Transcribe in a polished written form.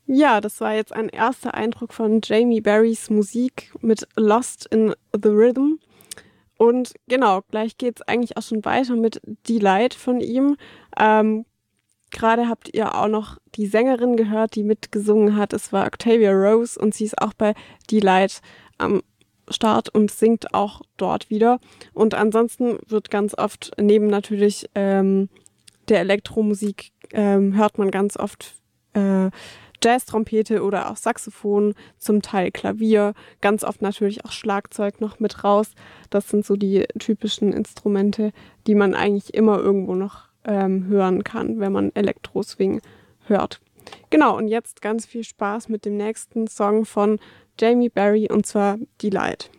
Ja, das war jetzt ein erster Eindruck von Jamie Berrys Musik mit Lost in the Rhythm. Und genau, gleich geht's eigentlich auch schon weiter mit Delight von ihm. Ähm, Gerade habt ihr auch noch die Sängerin gehört, die mitgesungen hat. Es war Octavia Rose und sie ist auch bei Delight am Start und singt auch dort wieder. Und ansonsten wird ganz oft neben natürlich der Elektromusik hört man ganz oft Jazz-Trompete oder auch Saxophon, zum Teil Klavier, ganz oft natürlich auch Schlagzeug noch mit raus. Das sind so die typischen Instrumente, die man eigentlich immer irgendwo noch hören kann, wenn man Elektro-Swing hört. Genau, und jetzt ganz viel Spaß mit dem nächsten Song von Jamie Berry und zwar Delight.